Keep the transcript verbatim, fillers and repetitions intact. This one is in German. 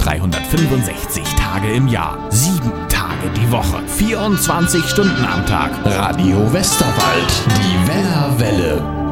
dreihundertfünfundsechzig Tage im Jahr, sieben Tage die Woche, vierundzwanzig Stunden am Tag. Radio Westerwald, die Werwelle.